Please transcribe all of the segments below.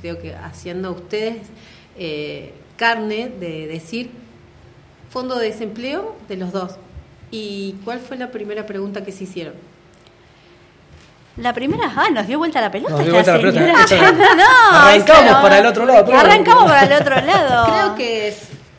creo que haciendo ustedes carne de decir fondo de desempleo de los dos. ¿Y cuál fue la primera pregunta que se hicieron? La primera, nos dio vuelta la pelota. Nos dio vuelta la pelota. Arrancamos para el otro lado. Arrancamos para el otro lado. Creo que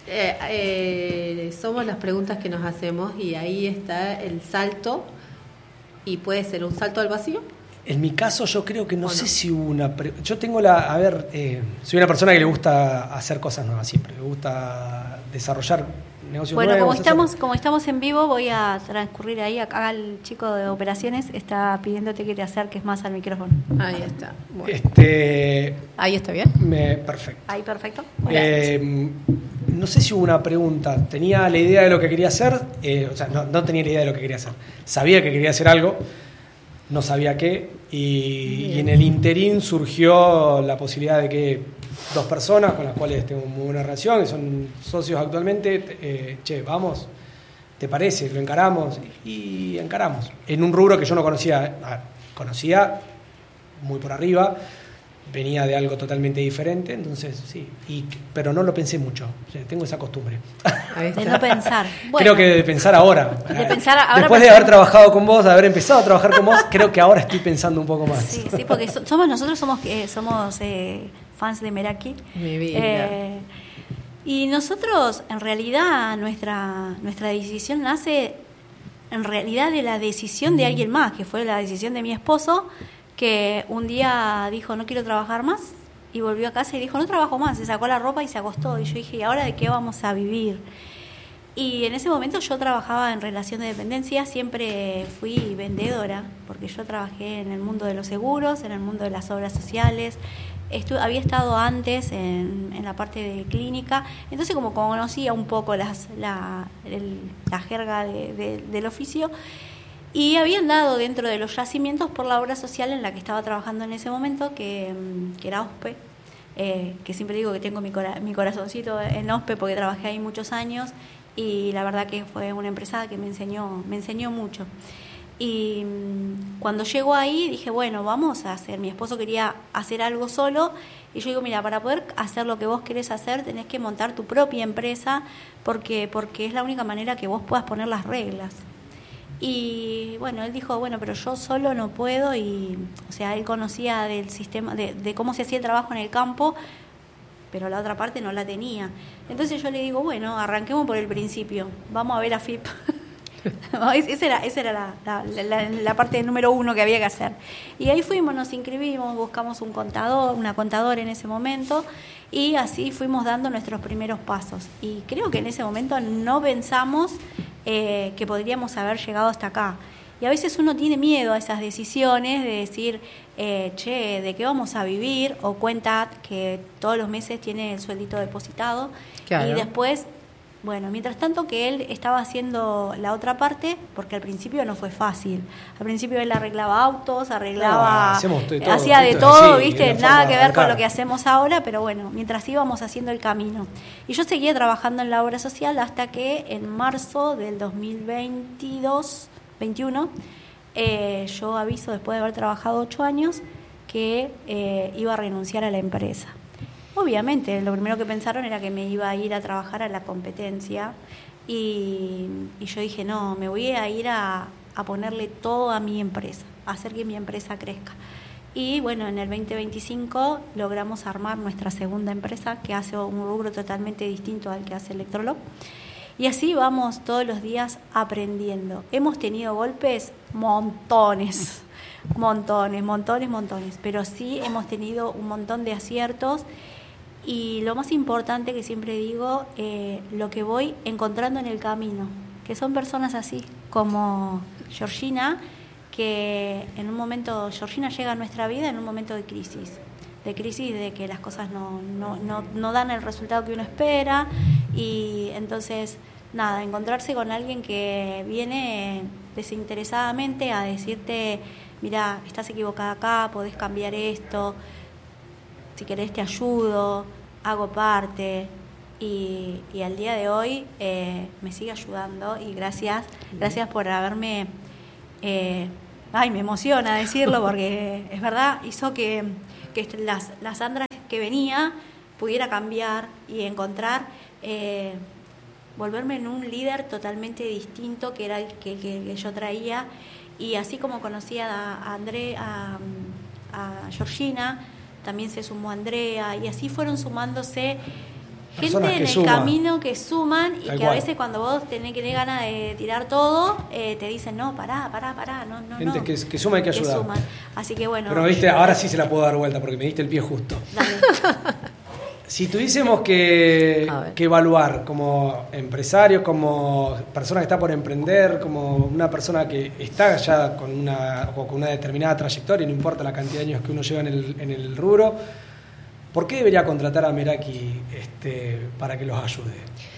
somos las preguntas que nos hacemos y ahí está el salto, y puede ser un salto al vacío. En mi caso yo creo que no sé si hubo una... Yo tengo soy una persona que le gusta hacer cosas nuevas siempre, me gusta desarrollar negocios nuevos. Bueno, como estamos en vivo, voy a transcurrir ahí. Acá el chico de operaciones está pidiéndote que te acerques más al micrófono. Ahí está. Bueno. Ahí está bien. Perfecto. Ahí perfecto. No sé si hubo una pregunta. Tenía la idea de lo que quería hacer, no tenía la idea de lo que quería hacer. Sabía que quería hacer algo, no sabía qué, y en el interín surgió la posibilidad de que dos personas con las cuales tengo muy buena relación, que son socios actualmente, vamos, ¿te parece? ¿Lo encaramos? Y encaramos. En un rubro que yo no conocía muy por arriba, venía de algo totalmente diferente, entonces sí, pero no lo pensé mucho, tengo esa costumbre. De no pensar. Bueno, creo que de pensar ahora. Después de haber trabajado con vos, de haber empezado a trabajar con vos, creo que ahora estoy pensando un poco más. Sí, porque nosotros somos fans de Meraki. Mi vida. Y nosotros, en realidad, nuestra decisión nace en realidad de la decisión de alguien más, que fue la decisión de mi esposo, que un día dijo no quiero trabajar más, y volvió a casa y dijo no trabajo más, se sacó la ropa y se acostó, y yo dije ¿y ahora de qué vamos a vivir? Y en ese momento yo trabajaba en relación de dependencia, siempre fui vendedora, porque yo trabajé en el mundo de los seguros, en el mundo de las obras sociales, había estado antes en la parte de clínica, entonces como conocía un poco la jerga del oficio. Y había andado dentro de los yacimientos por la obra social en la que estaba trabajando en ese momento, que era OSPE, que siempre digo que tengo mi corazoncito en OSPE porque trabajé ahí muchos años, y la verdad que fue una empresa que me enseñó mucho. Y cuando llego ahí dije, bueno, vamos a hacer, mi esposo quería hacer algo solo, y yo digo, mira, para poder hacer lo que vos querés hacer tenés que montar tu propia empresa, porque es la única manera que vos puedas poner las reglas. Y bueno, él dijo, bueno, pero yo solo no puedo, y o sea, él conocía del sistema, de cómo se hacía el trabajo en el campo, pero la otra parte no la tenía. Entonces yo le digo, bueno, arranquemos por el principio, vamos a ver a FIP. Esa era la parte número 1 que había que hacer. Y ahí fuimos, nos inscribimos, buscamos una contadora en ese momento, y así fuimos dando nuestros primeros pasos. Y creo que en ese momento no pensamos que podríamos haber llegado hasta acá. Y a veces uno tiene miedo a esas decisiones de decir, ¿de qué vamos a vivir? O cuenta que todos los meses tiene el sueldito depositado. Claro. Y después, bueno, mientras tanto que él estaba haciendo la otra parte, porque al principio no fue fácil. Al principio él arreglaba autos, hacía de todo, ¿viste? Nada que ver con lo que hacemos ahora, pero bueno, mientras íbamos haciendo el camino. Y yo seguía trabajando en la obra social hasta que en marzo del 2021, yo aviso, después de haber trabajado 8 años, que iba a renunciar a la empresa. Obviamente, lo primero que pensaron era que me iba a ir a trabajar a la competencia, y yo dije, no, me voy a ir a ponerle todo a mi empresa, a hacer que mi empresa crezca. Y bueno, en el 2025 logramos armar nuestra segunda empresa, que hace un rubro totalmente distinto al que hace Electrolog. Y así vamos todos los días aprendiendo. Hemos tenido golpes montones, pero sí hemos tenido un montón de aciertos. Y lo más importante que siempre digo, lo que voy encontrando en el camino, que son personas así como Georgina, que en un momento, Georgina llega a nuestra vida en un momento de crisis de que las cosas no dan el resultado que uno espera, y entonces, nada, encontrarse con alguien que viene desinteresadamente a decirte, mirá, estás equivocada acá, podés cambiar esto, si querés te ayudo, hago parte, y al día de hoy me sigue ayudando, y gracias por haberme, me emociona decirlo porque es verdad, hizo que las Sandras que venía pudiera cambiar y encontrar, volverme en un líder totalmente distinto que era el que yo traía. Y así como conocí a Georgina, también se sumó Andrea, y así fueron sumándose gente en el camino que suman, y que a veces cuando vos tenés ganas de tirar todo, te dicen, no, pará, no. Gente que suma y que ayuda. Así que bueno. Pero viste, ahora sí se la puedo dar vuelta porque me diste el pie justo. Dale. Si tuviésemos que evaluar como empresario, como persona que está por emprender, como una persona que está ya con una determinada trayectoria, no importa la cantidad de años que uno lleva en el rubro, ¿por qué debería contratar a Meraki para que los ayude?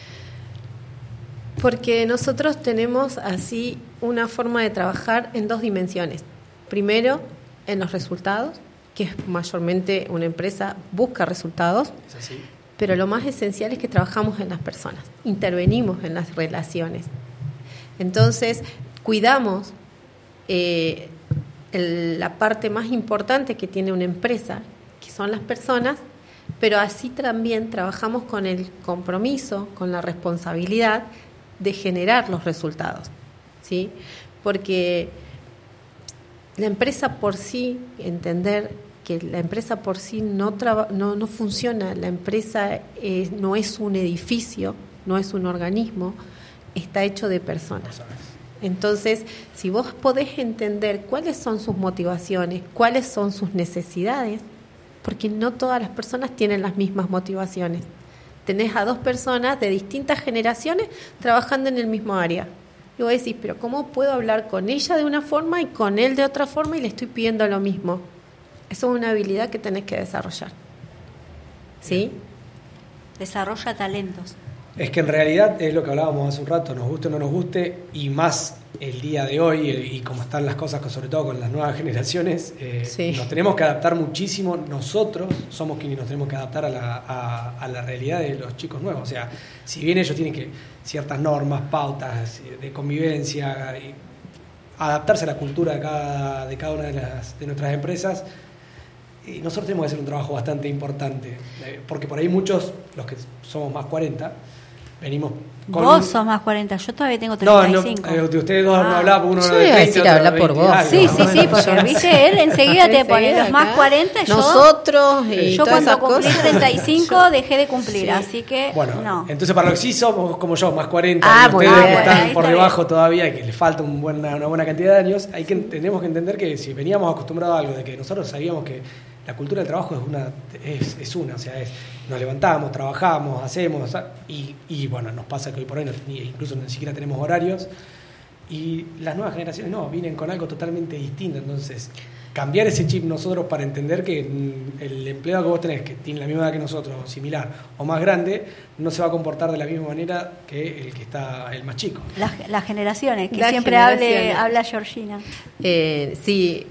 Porque nosotros tenemos así una forma de trabajar en 2 dimensiones. Primero, en los resultados, que es mayormente una empresa busca resultados, ¿Es así? Pero lo más esencial es que trabajamos en las personas, intervenimos en las relaciones. Entonces, cuidamos la parte más importante que tiene una empresa, que son las personas, pero así también trabajamos con el compromiso, con la responsabilidad de generar los resultados, ¿sí? Porque la empresa por sí, entender que la empresa por sí no funciona, la empresa no es un edificio, no es un organismo, está hecho de personas. Entonces, si vos podés entender cuáles son sus motivaciones, cuáles son sus necesidades, porque no todas las personas tienen las mismas motivaciones. Tenés a 2 personas de distintas generaciones trabajando en el mismo área. Y vos decís, pero ¿cómo puedo hablar con ella de una forma y con él de otra forma y le estoy pidiendo lo mismo? Eso es una habilidad que tenés que desarrollar. ¿Sí? Desarrolla talentos. Es que en realidad es lo que hablábamos hace un rato, nos guste o no nos guste, y más el día de hoy y como están las cosas, sobre todo con las nuevas generaciones, sí. Nos tenemos que adaptar muchísimo. Nosotros somos quienes nos tenemos que adaptar a la realidad de los chicos nuevos. O sea, si bien ellos tienen que ciertas normas, pautas de convivencia, y adaptarse a la cultura de cada una de nuestras empresas, y nosotros tenemos que hacer un trabajo bastante importante, porque por ahí muchos, los que somos más 40, venimos con... Vos sos más 40, yo todavía tengo 35. No, de ustedes dos no hablaba, uno yo de 30, decir, otro habla de por 20 vos. algo, Sí, ¿no? sí, porque viste, él enseguida te pone los más 40, nosotros y yo todas cuando esas cumplí cosas. 35 dejé de cumplir, Sí. así que Bueno, no. entonces para los que sí somos como yo, más 40, y muy ustedes bien. que están Ahí por está debajo bien. todavía y que les falta una buena cantidad de años, tenemos que entender que si veníamos acostumbrados a algo, de que nosotros sabíamos que la cultura del trabajo es una, o sea, nos levantamos, trabajamos, hacemos, y bueno, nos pasa que hoy por hoy incluso ni siquiera tenemos horarios, y las nuevas generaciones vienen con algo totalmente distinto. Entonces, cambiar ese chip nosotros para entender que el empleado que vos tenés, que tiene la misma edad que nosotros, similar o más grande, no se va a comportar de la misma manera que el que está el más chico. Las generaciones, que Las siempre generaciones. habla Georgina. Sí,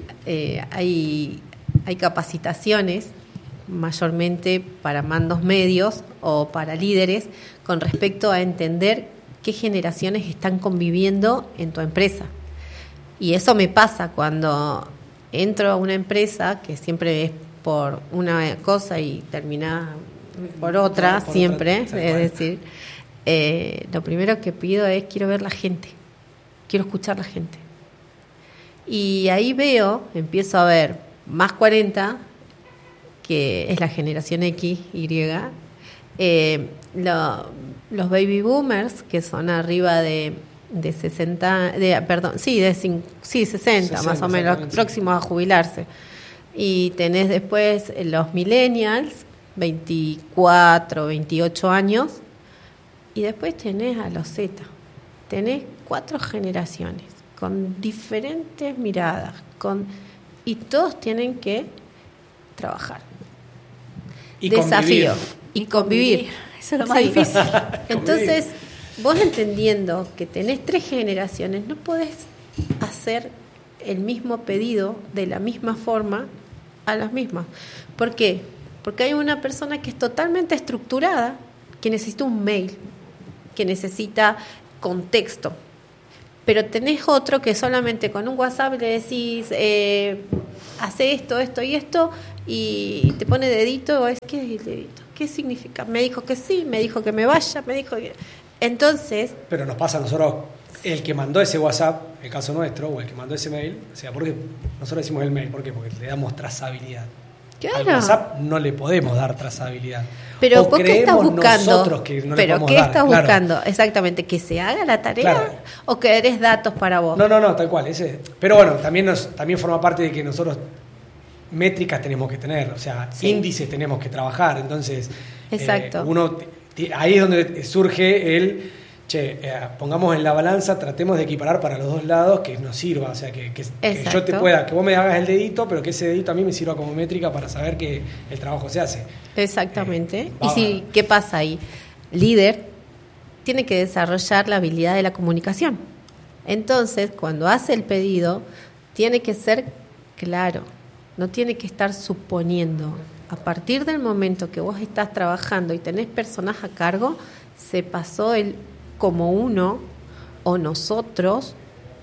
hay capacitaciones mayormente para mandos medios o para líderes con respecto a entender qué generaciones están conviviendo en tu empresa. Y eso me pasa cuando entro a una empresa, que siempre es por una cosa y termina por otra, Por siempre, otra, es decir, lo primero que pido es quiero ver la gente, quiero escuchar la gente. Y ahí empiezo a ver más 40, que es la generación X, Y, los baby boomers, que son arriba de 60, de 60 más o menos, próximos a jubilarse. Y tenés después los millennials, 24, 28 años, y después tenés a los Z. Tenés 4 generaciones con diferentes miradas, y todos tienen que trabajar. Y desafío y convivir. Eso es lo más Sí. difícil. Entonces, vos entendiendo que tenés 3 generaciones, no podés hacer el mismo pedido de la misma forma a las mismas. ¿Por qué? Porque hay una persona que es totalmente estructurada, que necesita un mail, que necesita contexto. Pero tenés otro que solamente con un WhatsApp le decís, hace esto, esto y esto, y te pone dedito, ¿qué es el dedito? ¿Qué significa? Me dijo que sí, me dijo que me vaya, me dijo que... Entonces... Pero nos pasa a nosotros, el que mandó ese WhatsApp, el caso nuestro, o el que mandó ese mail, o sea, porque nosotros decimos el mail, ¿por qué? Porque le damos trazabilidad. Claro. Al WhatsApp no le podemos dar trazabilidad. Pero o ¿por qué estás buscando? Nosotros que no pero le ¿qué dar, estás claro. buscando? Exactamente, que se haga la tarea, Claro. o que eres datos para vos. No, tal cual. Pero bueno, también forma parte de que nosotros métricas tenemos que tener, o sea, Sí. índices tenemos que trabajar. Entonces, Exacto. Ahí es donde surge el, pongamos en la balanza, tratemos de equiparar para los dos lados, que nos sirva, o sea, que yo te pueda, que vos me hagas el dedito, pero que ese dedito a mí me sirva como métrica para saber que el trabajo se hace. Exactamente. ¿Qué pasa ahí? Líder tiene que desarrollar la habilidad de la comunicación. Entonces, cuando hace el pedido, tiene que ser claro, no tiene que estar suponiendo. A partir del momento que vos estás trabajando y tenés personas a cargo, se pasó el como uno o nosotros,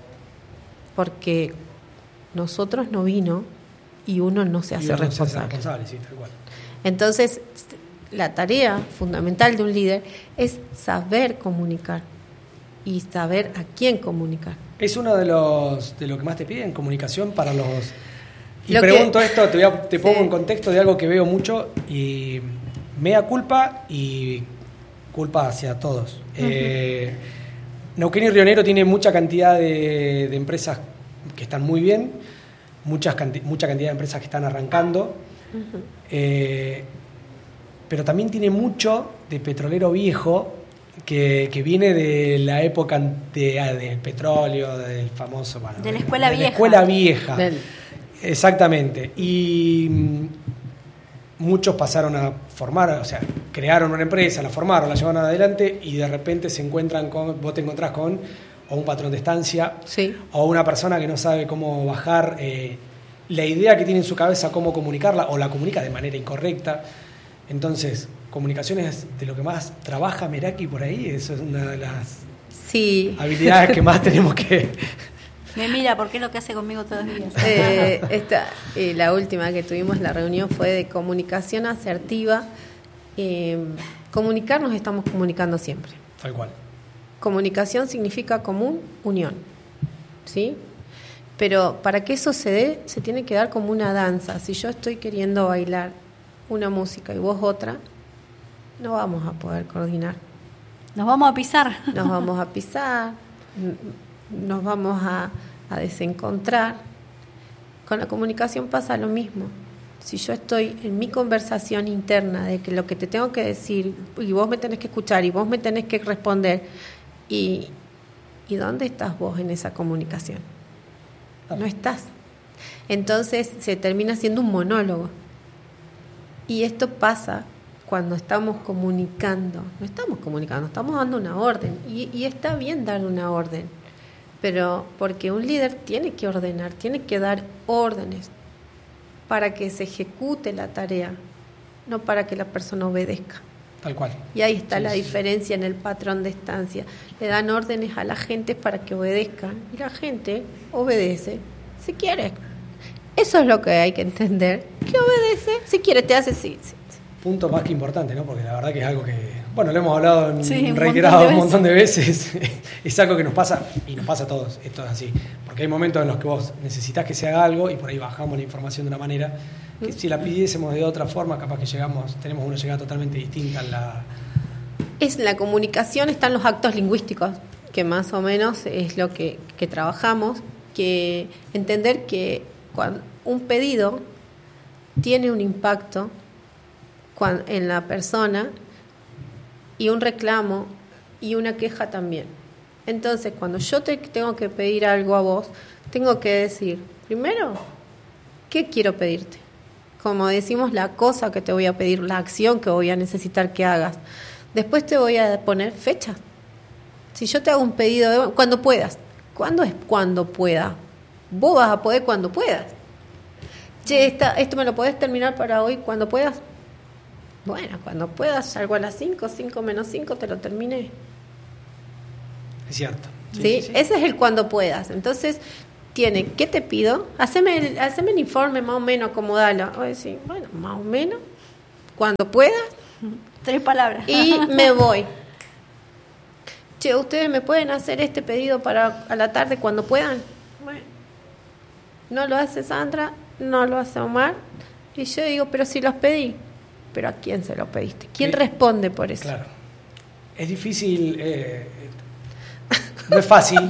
porque nosotros no vino y uno no se hace responsable. Sí, tal cual. Entonces, la tarea fundamental de un líder es saber comunicar y saber a quién comunicar. Es uno de lo que más te piden, comunicación para los... Y Lo pregunto que, esto, te pongo sí. en contexto de algo que veo mucho, y mea culpa y culpa hacia todos. Uh-huh. Neuquén y Río Negro tiene mucha cantidad de empresas que están muy bien, mucha cantidad de empresas que están arrancando, uh-huh. Pero también tiene mucho de petrolero viejo que viene de la época del petróleo, del famoso... Bueno, de la escuela vieja. La escuela vieja. Bien. Exactamente. Y muchos pasaron a formar, o sea, crearon una empresa, la formaron, la llevaron adelante y de repente vos te encontrás con o un patrón de estancia, sí. o una persona que no sabe cómo bajar la idea que tiene en su cabeza, cómo comunicarla, o la comunica de manera incorrecta. Entonces, comunicación es de lo que más trabaja Meraki por ahí, eso es una de las habilidades que más tenemos que... Me mira, porque es lo que hace conmigo todos los días. La última que tuvimos, la reunión, fue de comunicación asertiva. Comunicarnos, estamos comunicando siempre. Tal cual. Comunicación significa común, unión, ¿sí? Pero para que eso se dé, se tiene que dar como una danza. Si yo estoy queriendo bailar una música y vos otra, no vamos a poder coordinar. Nos vamos a pisar. Nos vamos a pisar, nos vamos a desencontrar. Con la comunicación pasa lo mismo. Si yo estoy en mi conversación interna de que lo que te tengo que decir y vos me tenés que escuchar y vos me tenés que responder, ¿y dónde estás vos en esa comunicación? No estás. Entonces se termina siendo un monólogo. Y esto pasa cuando estamos comunicando. No estamos comunicando, estamos dando una orden. Y está bien dar una orden. Pero porque un líder tiene que ordenar, tiene que dar órdenes para que se ejecute la tarea, no para que la persona obedezca. Tal cual. Y ahí está la diferencia en el patrón de estancia. Le dan órdenes a la gente para que obedezcan y la gente obedece si quiere. Eso es lo que hay que entender, que obedece si quiere, te hace sí. Punto más que importante, ¿no? Porque la verdad que es algo que, bueno, lo hemos hablado reiterado un montón de veces. Es algo que nos pasa, y nos pasa a todos, esto es así. Porque hay momentos en los que vos necesitas que se haga algo y por ahí bajamos la información de una manera que si la pidiésemos de otra forma, capaz que tenemos una llegada totalmente distinta en la... Es la comunicación, están los actos lingüísticos, que más o menos es lo que trabajamos, que entender que cuando un pedido tiene un impacto en la persona y un reclamo y una queja también. Entonces, cuando yo te tengo que pedir algo a vos, tengo que decir, primero, ¿qué quiero pedirte? Como decimos, la cosa que te voy a pedir, la acción que voy a necesitar que hagas. Después te voy a poner fecha. Si yo te hago un pedido, cuando puedas. ¿Cuándo es cuando pueda? Vos vas a poder cuando puedas. Che, esto me lo podés terminar para hoy cuando puedas. Bueno, cuando puedas, salgo a las 5 menos 5, te lo terminé. Es cierto. ¿sí? Ese es el cuando puedas. Entonces, ¿qué te pido? Haceme el informe más o menos, acomodalo. Voy a decir, bueno, más o menos, cuando puedas. 3 palabras. Y me voy. Che, ¿ustedes me pueden hacer este pedido para a la tarde cuando puedan? Bueno, no lo hace Sandra, no lo hace Omar. Y yo digo, pero si los pedí. ¿Pero a quién se los pediste? ¿Quién responde por eso? Claro. Es difícil, no es fácil.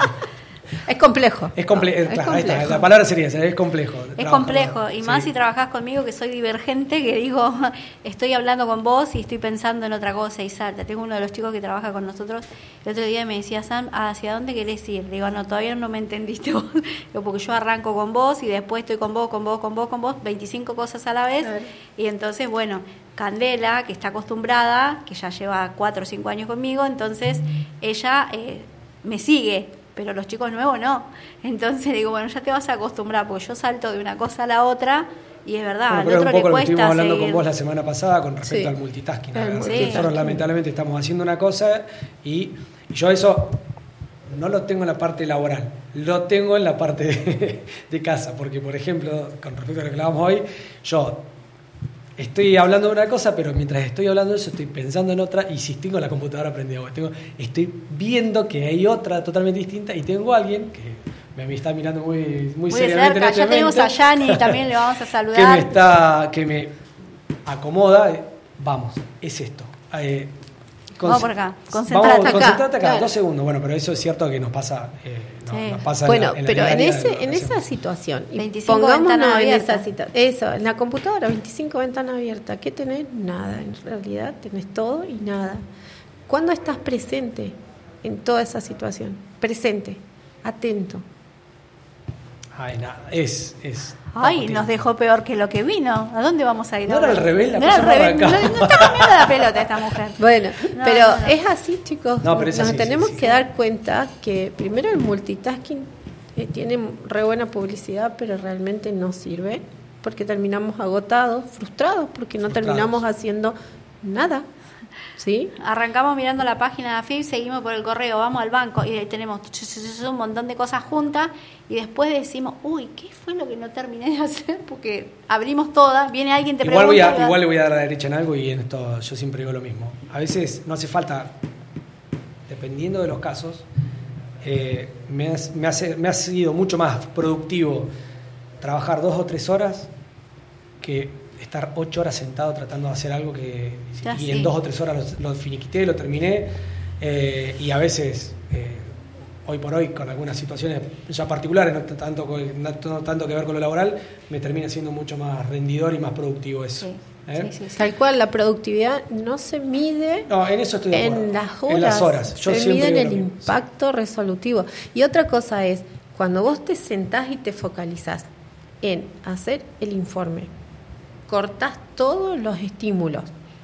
Es complejo. Es complejo. Claro, ahí está, la palabra sería esa, es complejo. Es complejo, y más si trabajás conmigo, que soy divergente, que digo, estoy hablando con vos y estoy pensando en otra cosa y salta. Tengo uno de los chicos que trabaja con nosotros, el otro día me decía, Sam, ¿hacia dónde querés ir? Digo, no, todavía no me entendiste vos. Digo, porque yo arranco con vos y después estoy con vos, 25 cosas a la vez. Claro. Y entonces, bueno, Candela, que está acostumbrada, que ya lleva 4 o 5 años conmigo, entonces ella me sigue, pero los chicos nuevos no. Entonces digo, bueno, ya te vas a acostumbrar, porque yo salto de una cosa a la otra, y es verdad, bueno, al otro un poco le lo que estuvimos hablando seguir. con vos la semana pasada con respecto al multitasking. Nosotros lamentablemente estamos haciendo una cosa y yo eso no lo tengo en la parte laboral, lo tengo en la parte de casa, porque por ejemplo, con respecto a lo que hablábamos hoy, yo estoy hablando de una cosa, pero mientras estoy hablando de eso estoy pensando en otra, y si tengo la computadora prendida, estoy viendo que hay otra totalmente distinta, y tengo a alguien que me está mirando muy seriamente. Cerca. Ya tenemos a Yani, también le vamos a saludar. Que me acomoda, vamos, es esto. Vamos por acá, concentrate acá, claro. 2 segundos. Bueno, pero eso es cierto que nos pasa. Nos pasa bueno, en pero en esa situación, pongámonos en esa situación, eso, en la computadora, 25 ventanas abiertas, ¿qué tenés? Nada, en realidad tenés todo y nada. ¿Cuándo estás presente en toda esa situación? Presente, atento. Ay, nada, es Ay, nos dejó peor que lo que vino. ¿A dónde vamos a ir? No era al revés, no está comiendo la pelota esta mujer. Bueno, pero es así, chicos. No, pero nos tenemos que dar cuenta que primero el multitasking tiene re buena publicidad, pero realmente no sirve, porque terminamos agotados, frustrados, porque no terminamos haciendo nada. ¿Sí? Arrancamos mirando la página de AFIP, seguimos por el correo, vamos al banco y ahí tenemos un montón de cosas juntas, y después decimos, uy, ¿qué fue lo que no terminé de hacer? Porque abrimos todas, viene alguien, te pregunta. Igual le voy a dar a la derecha en algo, y en esto yo siempre digo lo mismo. A veces no hace falta, dependiendo de los casos, me ha sido mucho más productivo trabajar 2 o 3 horas que estar 8 horas sentado tratando de hacer algo en 2 o 3 horas lo finiquité, lo terminé, y a veces hoy por hoy con algunas situaciones ya particulares, no tanto que ver con lo laboral, me termina siendo mucho más rendidor y más productivo eso. Sí. Tal cual, la productividad no se mide en eso estoy de acuerdo. En las horas. Yo se mide en el impacto resolutivo. Y otra cosa es, cuando vos te sentás y te focalizás en hacer el informe, cortás todos los estímulos.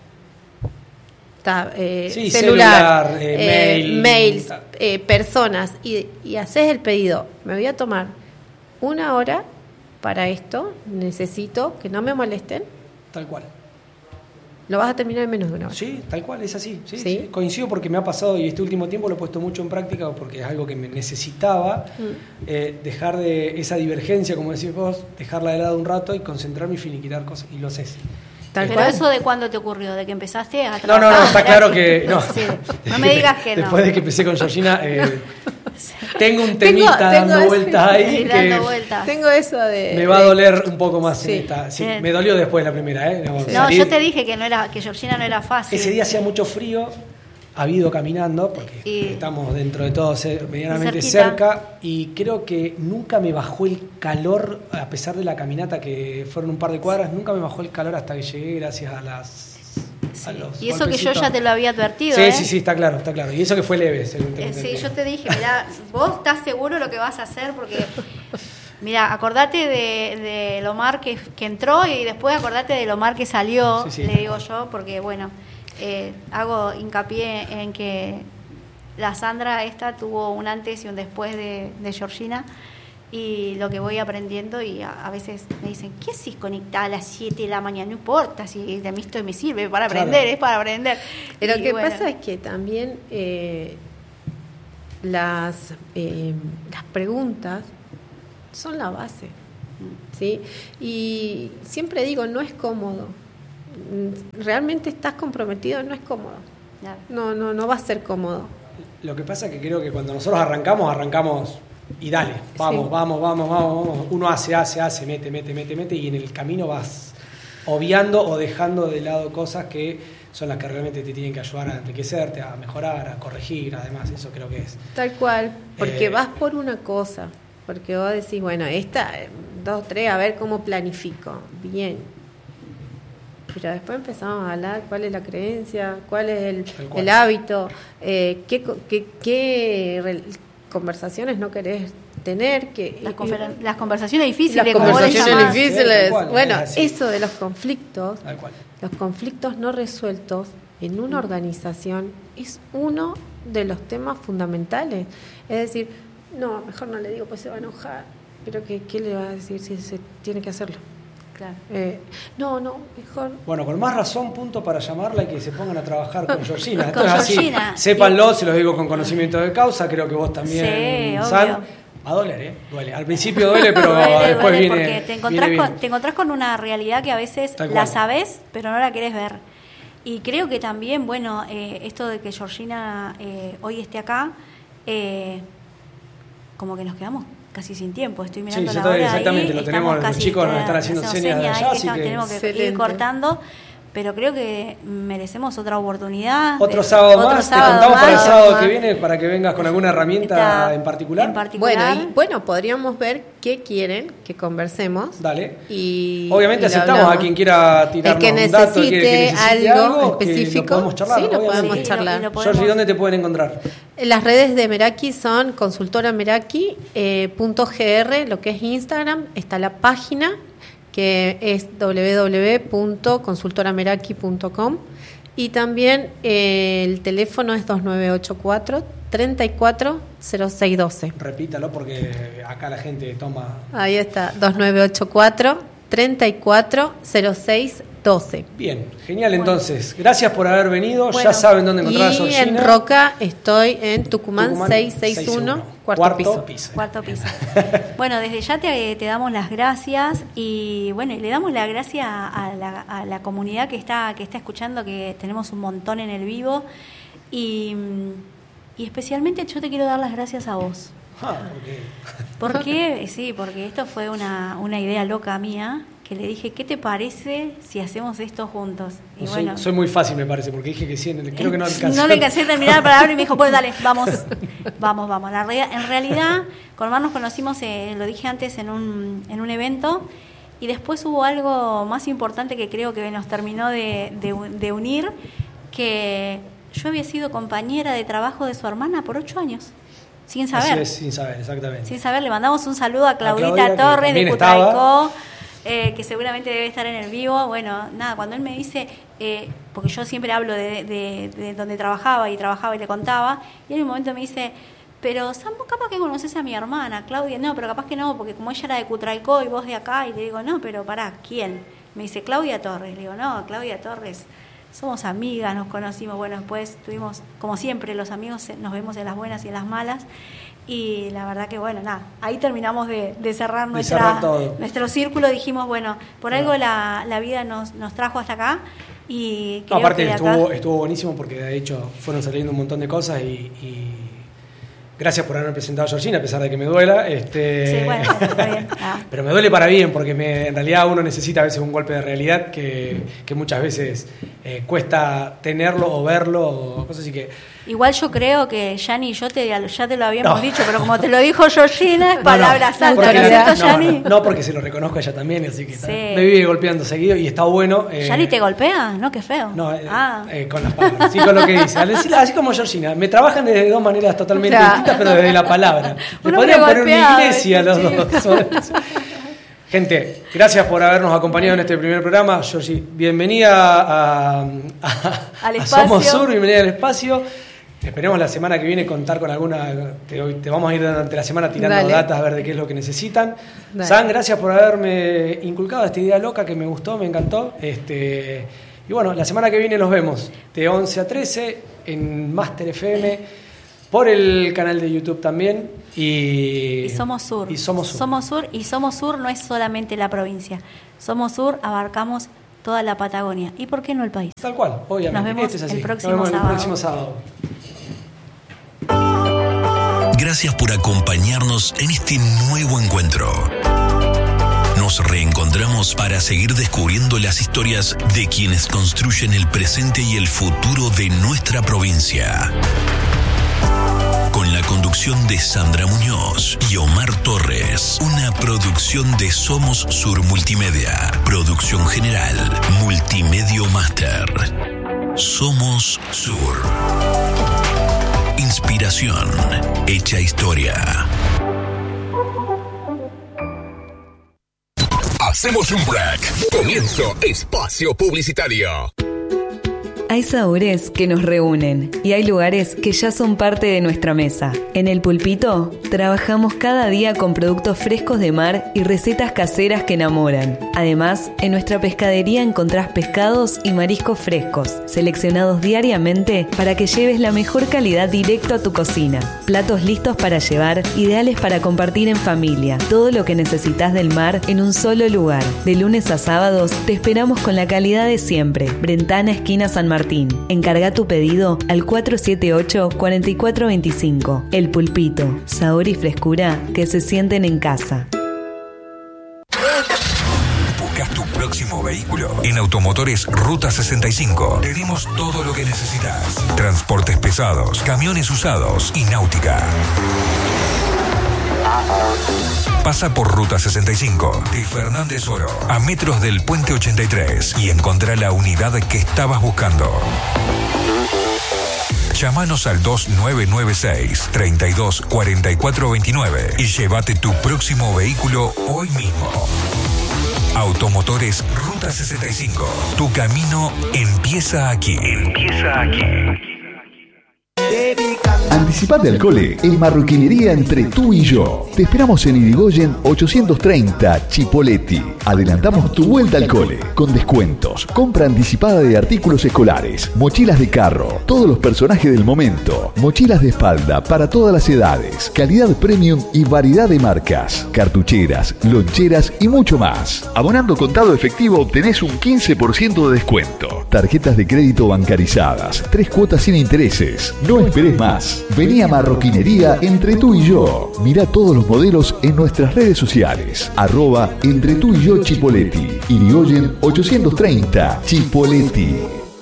Celular, mails, personas, y haces el pedido. Me voy a tomar 1 hora para esto, necesito que no me molesten. Tal cual. Lo vas a terminar en menos de 1 hora. Sí, tal cual, es así. Sí. Coincido, porque me ha pasado, y este último tiempo lo he puesto mucho en práctica, porque es algo que me necesitaba, dejar de esa divergencia, como decís vos, dejarla de lado un rato y concentrarme y finiquitar cosas, y lo haces. Pero eso, ¿de cuándo te ocurrió? ¿De que empezaste a trabajar? No, está claro que no. Sí. No me digas que no. Después de que empecé con Georgina, tengo un temita dando vueltas ahí. Tengo eso de... Me va a doler un poco más en esta. Sí, me dolió después la primera, No, yo te dije que Georgina no era fácil. Ese día hacía mucho frío, ha ido caminando, porque estamos dentro de todo medianamente cerca, y creo que nunca me bajó el calor, a pesar de la caminata que fueron un par de cuadras, nunca me bajó el calor hasta que llegué, gracias a los y eso que yo ya te lo había advertido. Sí, está claro. Y eso que fue leve. Sí, yo te dije, mirá, vos estás seguro lo que vas a hacer, porque... Mira, acordate de Omar que entró, y después acordate de Omar que salió, le digo yo, porque bueno... hago hincapié en que la Sandra esta tuvo un antes y un después de Georgina, y lo que voy aprendiendo, y a veces me dicen, ¿qué haces conectada a las 7 de la mañana? No importa, si de mí esto me sirve para aprender, es para aprender. Lo que pasa es que también las preguntas son la base, ¿sí? Y siempre digo, no es cómodo. Realmente estás comprometido, no es cómodo. No va a ser cómodo. Lo que pasa es que creo que cuando nosotros arrancamos y dale, vamos, sí. vamos. Uno hace, mete, y en el camino vas obviando o dejando de lado cosas que son las que realmente te tienen que ayudar a enriquecerte, a mejorar, a corregir, además, eso creo que es. Tal cual, porque vas por una cosa, porque vos decís, bueno, esta, 2, 3, a ver cómo planifico, bien. Pero después empezamos a hablar cuál es la creencia, cuál es el hábito, qué conversaciones no querés tener, las conversaciones difíciles. Las conversaciones difíciles. Cual, bueno, eso de los conflictos, los conflictos no resueltos en una organización es uno de los temas fundamentales. Es decir, no, mejor no le digo, pues se va a enojar, pero ¿qué le va a decir si se tiene que hacerlo? Claro. No, mejor. Bueno, con más razón, punto para llamarla y que se pongan a trabajar con Georgina. Con Georgina. Así, sépanlo, se los digo con conocimiento de causa, creo que vos también, sí, San. Obvio. Va a doler, duele. Al principio duele, pero después duele viene. Porque te encontrás con una realidad que a veces la sabés, pero no la querés ver. Y creo que también, bueno, esto de que Georgina hoy esté acá, como que nos quedamos casi sin tiempo. Estoy mirando la hora exactamente, ahí, lo tenemos, los chicos nos están haciendo señas de allá, así que tenemos que ir cortando. Pero creo que merecemos otra oportunidad. Otro sábado más, te contamos para el sábado que viene para que vengas con alguna herramienta en particular. Bueno, podríamos ver qué quieren que conversemos. Dale. Y obviamente aceptamos a quien quiera tirarnos un dato, que necesite algo específico. Lo podemos charlar. Sí, lo podemos charlar. Georgie, ¿dónde te pueden encontrar? Las redes de Meraki son consultorameraki.gr, lo que es Instagram, está la página que es www.consultorameraki.com y también el teléfono es 2984-340612. Repítalo porque acá la gente toma... Ahí está, 2984-340612. Bien, genial entonces. Gracias por haber venido. Bueno, ya saben dónde encontrar a Georgina. Y en Roca estoy en Tucumán 661, cuarto piso. Cuarto piso. Bueno, desde ya te damos las gracias y bueno, y le damos las gracias a la comunidad que está escuchando, que tenemos un montón en el vivo y especialmente yo te quiero dar las gracias a vos. ¿Por qué? Sí, porque esto fue una idea loca mía, que le dije, ¿qué te parece si hacemos esto juntos? Y bueno, soy muy fácil, me parece, porque dije que sí, creo que no alcancé. No le alcancé a terminar la palabra y me dijo, pues dale, vamos. En realidad, con Mar nos conocimos, lo dije antes, en un evento, y después hubo algo más importante que creo que nos terminó de unir, que yo había sido compañera de trabajo de su hermana por 8 años. Sin saber. Así es, sin saber, exactamente. Sin saber, le mandamos un saludo a Claudita Torres de Cutralcó, que seguramente debe estar en el vivo. Bueno, nada, cuando él me dice, porque yo siempre hablo de donde trabajaba y le contaba, y en un momento me dice, pero Sam, vos capaz que conoces a mi hermana, Claudia. No, pero capaz que no, porque como ella era de Cutralcó y vos de acá, y le digo, no, pero pará, ¿quién? Me dice, Claudia Torres. Le digo, no, Claudia Torres. Somos amigas, nos conocimos, bueno, después tuvimos, como siempre, los amigos nos vemos en las buenas y en las malas, y la verdad que, bueno, nada, ahí terminamos de cerrar nuestro círculo, dijimos, bueno, por algo la vida nos trajo hasta acá, y creo aparte que estuvo buenísimo porque de hecho fueron saliendo un montón de cosas y gracias por haberme presentado a Georgina, a pesar de que me duela. Sí, bueno, está bien. Pero me duele para bien, porque en realidad uno necesita a veces un golpe de realidad que muchas veces cuesta tenerlo o verlo, o cosas así que... Igual yo creo que Yanni y yo ya te lo habíamos dicho, pero como te lo dijo Georgina, palabras santas, ¿no es cierto, Yanni? No, porque se lo reconozco a ella también, así que me vive golpeando seguido y está bueno. ¿Yanni te golpea? No, qué feo. No, con las palabras, sí, con lo que dice. Así como Georgina, me trabajan de dos maneras totalmente distintas, pero desde la palabra. Le podrían poner una iglesia a los dos. Gente, gracias por habernos acompañado en este primer programa. Georgie, bienvenida a Somos Sur, bienvenida al espacio. Esperemos la semana que viene contar con alguna... Te vamos a ir durante la semana tirando datas a ver de qué es lo que necesitan. San, gracias por haberme inculcado esta idea loca que me gustó, me encantó. Y bueno, la semana que viene los vemos de 11 a 13 en Master FM por el canal de YouTube también. Y Somos Sur. Y Somos Sur. Somos Sur, y Somos Sur no es solamente la provincia. Somos Sur, abarcamos toda la Patagonia. ¿Y por qué no el país? Tal cual, obviamente. Nos vemos Este es así. el próximo Nos vemos sábado. el próximo sábado. Gracias por acompañarnos en este nuevo encuentro. Nos reencontramos para seguir descubriendo las historias de quienes construyen el presente y el futuro de nuestra provincia. Con la conducción de Sandra Muñoz y Omar Torres. Una producción de Somos Sur Multimedia. Producción general, Multimedio Master. Somos Sur. Inspiración hecha historia. Hacemos un break. Comienzo espacio publicitario. Hay sabores que nos reúnen y hay lugares que ya son parte de nuestra mesa. En El Pulpito trabajamos cada día con productos frescos de mar y recetas caseras que enamoran. Además, en nuestra pescadería encontrás pescados y mariscos frescos, seleccionados diariamente para que lleves la mejor calidad directo a tu cocina. Platos listos para llevar, ideales para compartir en familia. Todo lo que necesitas del mar en un solo lugar. De lunes a sábados te esperamos con la calidad de siempre. Brentana, esquina San Martín. Encarga tu pedido al 478-4425. El Pulpito, sabor y frescura que se sienten en casa. ¿Buscas tu próximo vehículo? En Automotores Ruta 65 tenemos todo lo que necesitas. Transportes pesados, camiones usados y náutica. Pasa por Ruta 65 de Fernández Oro, a metros del Puente 83, y encontrá la unidad que estabas buscando. Llámanos al 2996-324429 y llévate tu próximo vehículo hoy mismo. Automotores Ruta 65. Tu camino empieza aquí. Anticipate al cole en Marroquinería Entre Tú y Yo. Te esperamos en Irigoyen 830 Chipoleti. Adelantamos tu vuelta al cole con descuentos, compra anticipada de artículos escolares, mochilas de carro, todos los personajes del momento, mochilas de espalda para todas las edades, calidad premium y variedad de marcas, cartucheras, loncheras y mucho más. Abonando contado efectivo obtenés un 15% de descuento. Tarjetas de crédito bancarizadas, 3 cuotas sin intereses. No esperes más. Vení a Marroquinería Entre Tú y Yo. Mirá todos los modelos en nuestras redes sociales. @Entre Tú y Yo Chipoleti. Irigoyen 830 Chipoleti.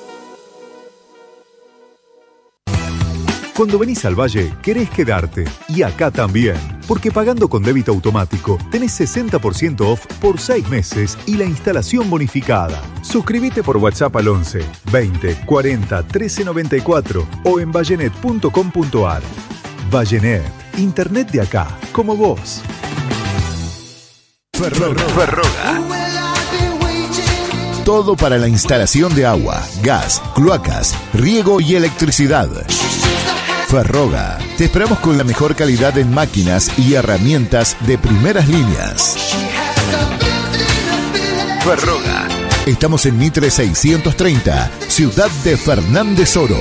Cuando venís al Valle, querés quedarte. Y acá también. Porque pagando con débito automático, tenés 60% off por 6 meses y la instalación bonificada. Suscríbete por WhatsApp al 11 20 40 13 94 o en vallenet.com.ar. Vallenet, internet de acá, como vos. Ferroga. Todo para la instalación de agua, gas, cloacas, riego y electricidad. Ferroga. Te esperamos con la mejor calidad en máquinas y herramientas de primeras líneas. Ferroga. Estamos en Mitre 630, ciudad de Fernández Oro.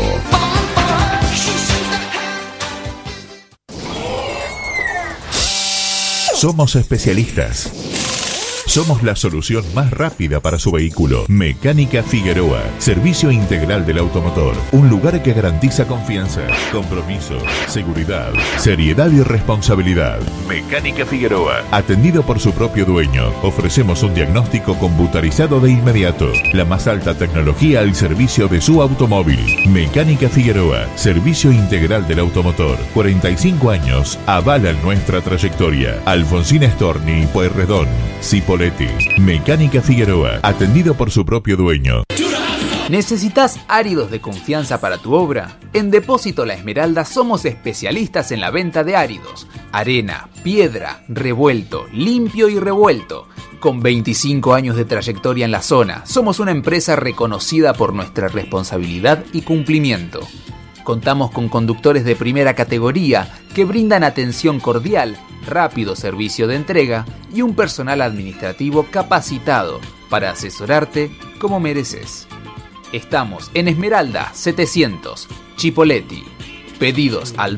Somos especialistas. Somos la solución más rápida para su vehículo. Mecánica Figueroa. Servicio integral del automotor. Un lugar que garantiza confianza, compromiso, seguridad, seriedad y responsabilidad. Mecánica Figueroa. Atendido por su propio dueño. Ofrecemos un diagnóstico computarizado de inmediato. La más alta tecnología al servicio de su automóvil. Mecánica Figueroa. Servicio integral del automotor. 45 años. Avalan nuestra trayectoria. Alfonsín Storni y Pueyrredón. Cipolletti. Mecánica Figueroa, atendido por su propio dueño. ¿Necesitas áridos de confianza para tu obra? En Depósito La Esmeralda somos especialistas en la venta de áridos. Arena, piedra, revuelto, limpio y revuelto. Con 25 años de trayectoria en la zona, somos una empresa reconocida por nuestra responsabilidad y cumplimiento. Contamos con conductores de primera categoría que brindan atención cordial, rápido servicio de entrega y un personal administrativo capacitado para asesorarte como mereces. Estamos en Esmeralda 700, Chipolletti. Pedidos al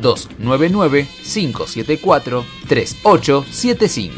299-574-3875.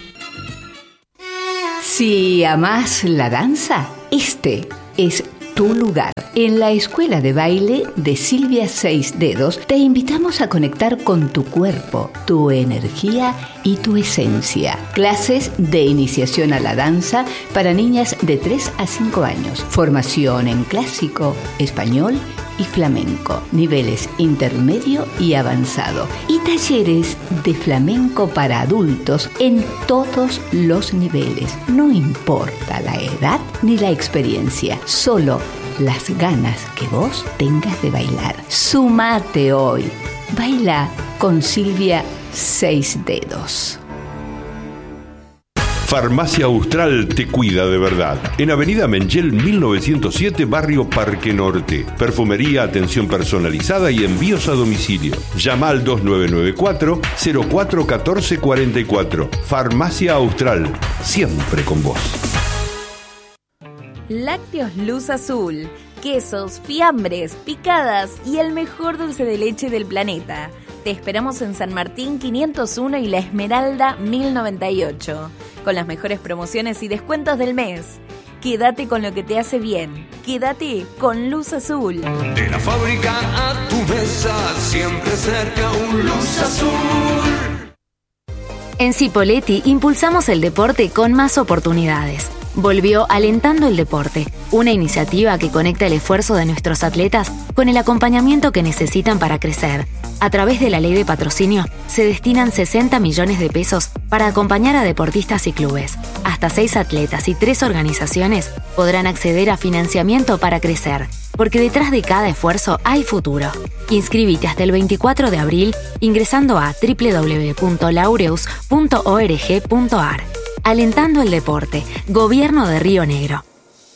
Si amás la danza, este es tu lugar. En la Escuela de Baile de Silvia Seis Dedos te invitamos a conectar con tu cuerpo, tu energía y tu esencia. Clases de iniciación a la danza para niñas de 3 a 5 años. Formación en clásico, español y flamenco. Niveles intermedio y avanzado. Y talleres de flamenco para adultos en todos los niveles. No importa la edad ni la experiencia, solo las ganas que vos tengas de bailar. Sumate hoy. Baila con Silvia Seis Dedos. Farmacia Austral te cuida de verdad. En Avenida Mengel 1907, barrio Parque Norte. Perfumería, atención personalizada y envíos a domicilio. Llama al 2994-041444. Farmacia Austral, siempre con vos. Lácteos Luz Azul, quesos, fiambres, picadas y el mejor dulce de leche del planeta. Te esperamos en San Martín 501 y La Esmeralda 1098, con las mejores promociones y descuentos del mes. Quédate con lo que te hace bien. Quédate con Luz Azul. De la fábrica a tu mesa, siempre cerca un Luz Azul. En Cipolletti impulsamos el deporte con más oportunidades. Volvió Alentando el Deporte, una iniciativa que conecta el esfuerzo de nuestros atletas con el acompañamiento que necesitan para crecer. A través de la ley de patrocinio, se destinan 60 millones de pesos para acompañar a deportistas y clubes. Hasta 6 atletas y 3 organizaciones podrán acceder a financiamiento para crecer, porque detrás de cada esfuerzo hay futuro. Inscribite hasta el 24 de abril ingresando a www.laureus.org.ar. Alentando el Deporte, Gobierno de Río Negro.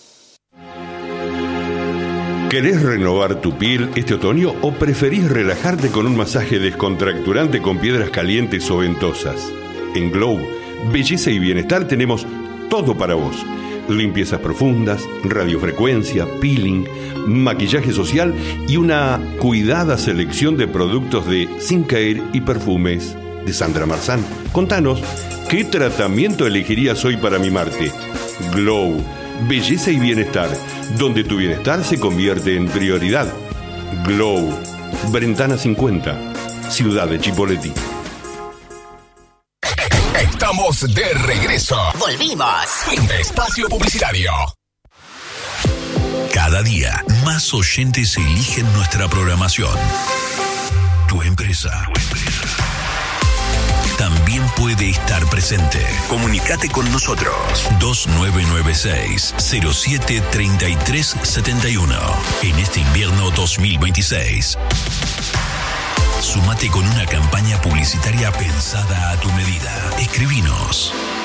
¿Querés renovar tu piel este otoño o preferís relajarte con un masaje descontracturante con piedras calientes o ventosas? En Glow, Belleza y Bienestar tenemos todo para vos. Limpiezas profundas, radiofrecuencia, peeling, maquillaje social y una cuidada selección de productos de skincare y perfumes de Sandra Marzán. Contanos, ¿qué tratamiento elegirías hoy para mimarte? Glow, Belleza y Bienestar, donde tu bienestar se convierte en prioridad. Glow, Brentana 50, Ciudad de Chipolletti. Estamos de regreso. Volvimos. Fin de espacio publicitario. Cada día, más oyentes eligen nuestra programación. Tu empresa también puede estar presente. Comunicate con nosotros. 2996-073371. En este invierno 2026. Sumate con una campaña publicitaria pensada a tu medida. Escribinos